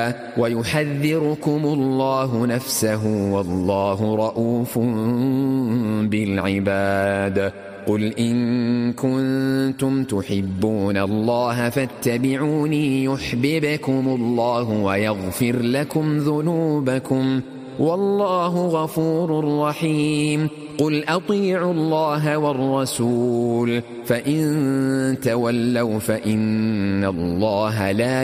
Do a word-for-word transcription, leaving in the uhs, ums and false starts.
ويحذركم الله نفسه والله رءوف بالعباد. قل إن كنتم تحبون الله فاتبعوني يحببكم الله ويغفر لكم ذنوبكم والله غفور رحيم. قل أطيعوا الله والرسول فإن تولوا فإن الله لا